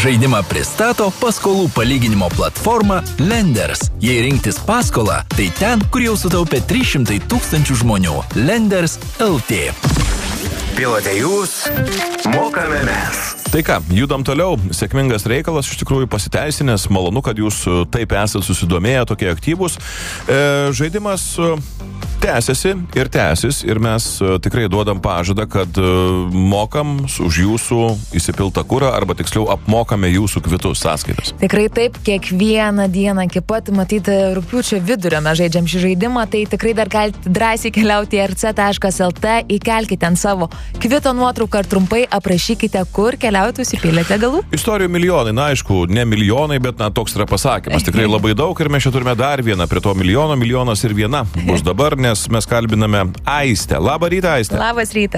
Žaidimą pristato paskolų palyginimo platforma Lenders. Jei rinktis paskolą, tai ten, kur jau sutaupė 300 000 žmonių. Lenders LT. Pilote jūs, mokame mes. Tai ką, judam toliau. Sėkmingas reikalas, iš tikrųjų pasiteisinęs. Malonu, kad jūs taip esate susidomėję, tokie aktyvūs. Žaidimas tęsiasi ir tęsis ir mes tikrai duodam pažadą, kad mokam už jūsų įsipiltą kurą arba tiksliau apmokame jūsų kvitus sąskaitas. Tikrai taip, kiekvieną dieną iki pat, matyti, rugpjūčio vidurio mes žaidžiam šį žaidimą, tai tikrai dar galite drąsiai keliauti į rc.lt, įkelkite ant savo kvito nuotrauką ir trumpai aprašykite, kur keliaujate, užsipylėte galų. Istorijų milijonai, na aišku, ne milijonai, bet toks yra pasakymas. Tikrai labai daug ir mes čia turime dar vieną prie to milijono, milijonas ir viena bus dabar, nes mes kalbiname Aistę. Labą rytą, Aistę. Labas rytas.